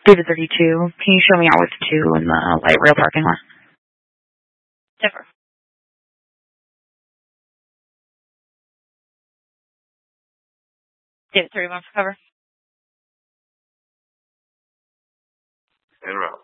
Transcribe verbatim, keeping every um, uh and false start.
David thirty-two. Can you show me out with the two in the light rail parking lot? Never. David thirty-one for cover. En route.